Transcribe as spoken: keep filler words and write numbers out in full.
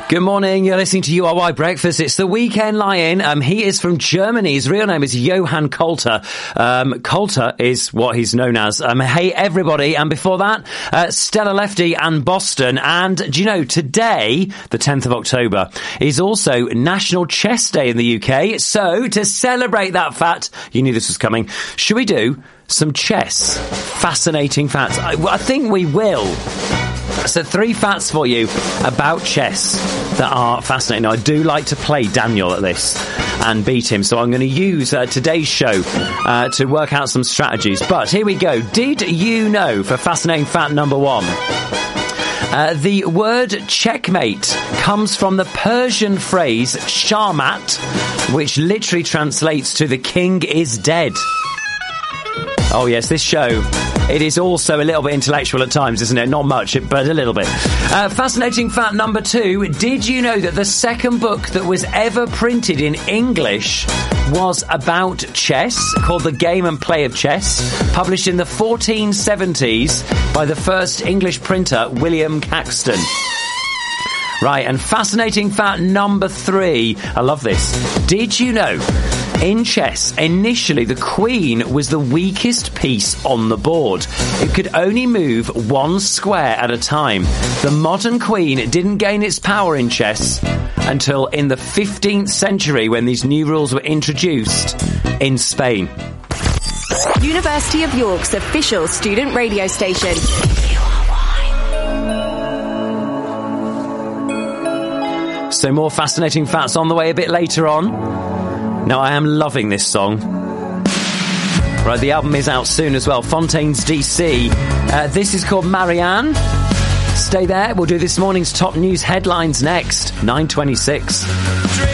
Good morning, you're listening to U R Y Breakfast. It's the Weekend Lion. Um, he is from Germany. His real name is Johann Coulter. Um, Coulter is what he's known as. Um, hey, everybody. And before that, uh, Stella Lefty and Boston. And do you know, today, the tenth of October, is also National Chess Day in the U K. So, to celebrate that fact, you knew this was coming, should we do some chess? Fascinating facts. I, I think we will. So three facts for you about chess that are fascinating. Now, I do like to play Daniel at this and beat him, so I'm going to use uh, today's show uh, to work out some strategies. But here we go. Did you know, for fascinating fact number one, uh, the word checkmate comes from the Persian phrase shamat, which literally translates to the king is dead. Oh, yes, this show, it is also a little bit intellectual at times, isn't it? Not much, but a little bit. Uh, fascinating fact number two. Did you know that the second book that was ever printed in English was about chess, called The Game and Play of Chess, published in the fourteen seventies by the first English printer, William Caxton? Right, and fascinating fact number three. I love this. Did you know, in chess, initially the queen was the weakest piece on the board. It could only move one square at a time. The modern queen didn't gain its power in chess until in the fifteenth century, when these new rules were introduced in Spain. University of York's official student radio station. So more fascinating facts on the way a bit later on. Now, I am loving this song. Right, the album is out soon as well. Fontaines D C. Uh, this is called Marianne. Stay there. We'll do this morning's top news headlines next. nine twenty-six.